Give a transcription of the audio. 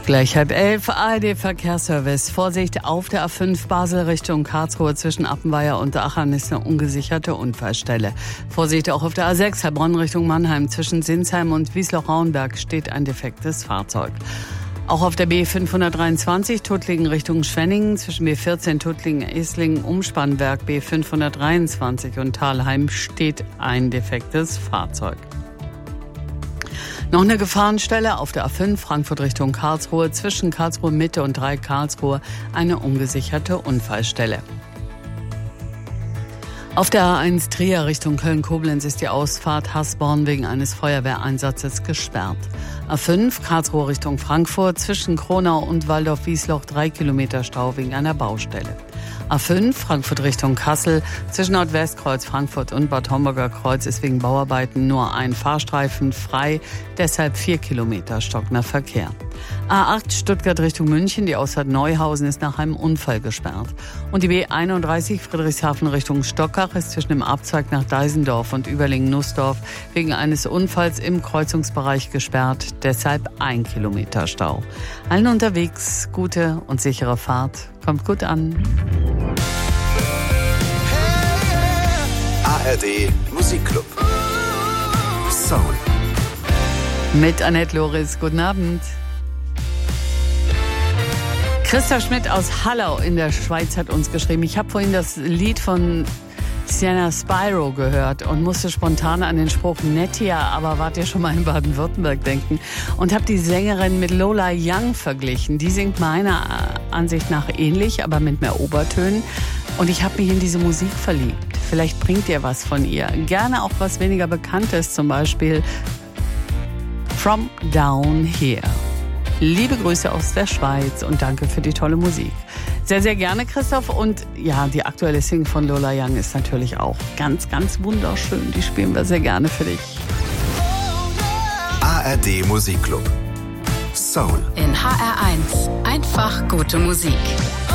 Gleich 10:30, ARD-Verkehrsservice. Vorsicht auf der A5 Basel Richtung Karlsruhe zwischen Appenweier und Aachen ist eine ungesicherte Unfallstelle. Vorsicht auch auf der A6 Heilbronn Richtung Mannheim zwischen Sinsheim und Wiesloch-Rauenberg steht ein defektes Fahrzeug. Auch auf der B523 Tuttlingen Richtung Schwenningen zwischen B14 Tuttlingen-Eslingen Umspannwerk B523 und Thalheim steht ein defektes Fahrzeug. Noch eine Gefahrenstelle auf der A5 Frankfurt Richtung Karlsruhe zwischen Karlsruhe Mitte und 3 Karlsruhe eine ungesicherte Unfallstelle. Auf der A1 Trier Richtung Köln-Koblenz ist die Ausfahrt Hasborn wegen eines Feuerwehreinsatzes gesperrt. A5 Karlsruhe Richtung Frankfurt zwischen Kronau und Waldorf-Wiesloch 3 Kilometer Stau wegen einer Baustelle. A5 Frankfurt Richtung Kassel zwischen Nordwestkreuz Frankfurt und Bad Homburger Kreuz ist wegen Bauarbeiten nur ein Fahrstreifen frei, deshalb 4 Kilometer stockender Verkehr. A8 Stuttgart Richtung München, die Ausfahrt Neuhausen ist nach einem Unfall gesperrt. Und die B31 Friedrichshafen Richtung Stockach ist zwischen dem Abzweig nach Deisendorf und Überlingen-Nussdorf wegen eines Unfalls im Kreuzungsbereich gesperrt, deshalb 1 Kilometer Stau. Allen unterwegs gute und sichere Fahrt, kommt gut an. ARD Musikclub Soul mit Annette Loris, guten Abend. Christa Schmidt aus Hallau in der Schweiz hat uns geschrieben, ich habe vorhin das Lied von Sienna Spyro gehört und musste spontan an den Spruch Nettia, aber wart ihr schon mal in Baden-Württemberg denken und habe die Sängerin mit Lola Young verglichen. Die singt meiner Ansicht nach ähnlich, aber mit mehr Obertönen und ich habe mich in diese Musik verliebt. Vielleicht bringt ihr was von ihr. Gerne auch was weniger Bekanntes, zum Beispiel From Down Here. Liebe Grüße aus der Schweiz und danke für die tolle Musik. Sehr, sehr gerne, Christoph. Und ja, die aktuelle Single von Lola Young ist natürlich auch ganz, ganz wunderschön. Die spielen wir sehr gerne für dich. ARD Musikclub Soul in HR1. Einfach gute Musik.